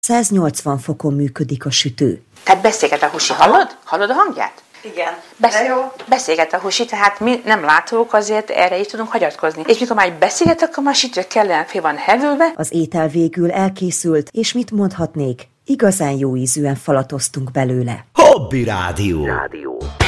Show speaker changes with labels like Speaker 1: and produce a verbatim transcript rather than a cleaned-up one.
Speaker 1: száznyolcvan fokon működik a sütő.
Speaker 2: Tehát beszélget a Husi, hallod? Hallod a hangját?
Speaker 3: Igen,
Speaker 2: Besz-
Speaker 3: de jó.
Speaker 2: Beszélget a Husi, tehát mi nem látók, azért erre is tudunk hagyatkozni. És mikor már beszélget, akkor már sütő kellene fél van hevülve.
Speaker 1: Az étel végül elkészült, és mit mondhatnék? Igazán jó ízűen falatoztunk belőle.
Speaker 4: Hobby Rádió. Rádió.